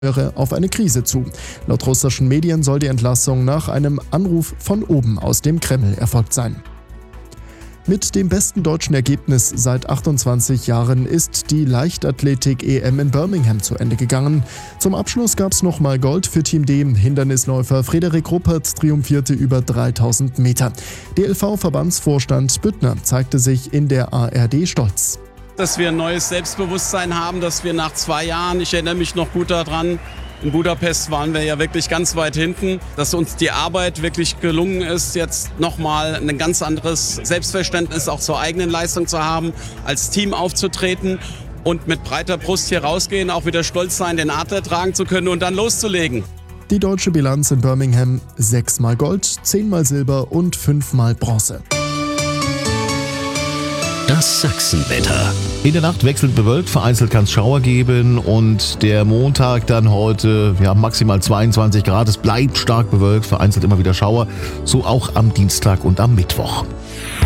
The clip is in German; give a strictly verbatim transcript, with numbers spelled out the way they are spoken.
auf eine Krise zu. Laut russischen Medien soll die Entlassung nach einem Anruf von oben aus dem Kreml erfolgt sein. Mit dem besten deutschen Ergebnis seit achtundzwanzig Jahren ist die Leichtathletik-E M in Birmingham zu Ende gegangen. Zum Abschluss gab es nochmal Gold für Team D. Hindernisläufer Frederik Ruppert triumphierte über dreitausend Meter. D L V-Verbandsvorstand Büttner zeigte sich in der A R D stolz. Dass wir ein neues Selbstbewusstsein haben, dass wir nach zwei Jahren, ich erinnere mich noch gut daran, in Budapest waren wir ja wirklich ganz weit hinten, dass uns die Arbeit wirklich gelungen ist, jetzt nochmal ein ganz anderes Selbstverständnis auch zur eigenen Leistung zu haben, als Team aufzutreten und mit breiter Brust hier rausgehen, auch wieder stolz sein, den Adler tragen zu können und dann loszulegen. Die deutsche Bilanz in Birmingham: sechsmal Gold, zehnmal Silber und fünfmal Bronze. Das Sachsenwetter. In der Nacht wechselnd bewölkt, vereinzelt kann es Schauer geben und der Montag dann heute, wir haben maximal zweiundzwanzig Grad, es bleibt stark bewölkt, vereinzelt immer wieder Schauer, so auch am Dienstag und am Mittwoch.